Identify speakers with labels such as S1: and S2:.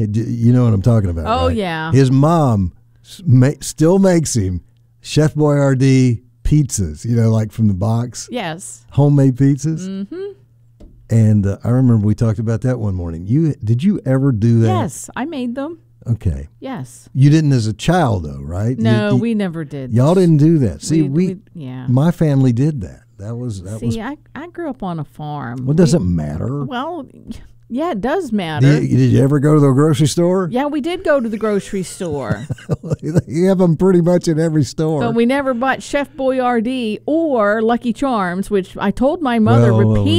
S1: You know what I'm talking about?
S2: Oh,
S1: right?
S2: yeah.
S1: His mom still makes him Chef Boyardee pizzas. Like from the box.
S2: Yes.
S1: Homemade pizzas. Mm-hmm. And I remember we talked about that one morning. Did you ever do that?
S2: Yes, I made them.
S1: Okay.
S2: Yes.
S1: You didn't as a child, though, right?
S2: No, we never did.
S1: Y'all didn't do that. See,
S2: yeah.
S1: My family did that. That was.
S2: I grew up on a farm.
S1: Well, does it matter?
S2: Well, yeah, it does matter.
S1: Did you ever go to the grocery store?
S2: Yeah, we did go to the grocery store.
S1: You have them pretty much in every store.
S2: But we never bought Chef Boyardee or Lucky Charms, which I told my mother repeatedly.